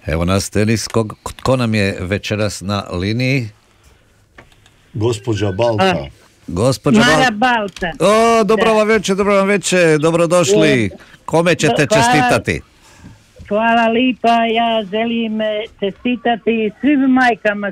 Evo nas tenis, ko nam je večeras na liniji? Gospođa Balta. Mara Balta. O, dobro vam večer, dobrodošli. Kome ćete čestitati? Hvala lipa, ja želim čestitati svim majkama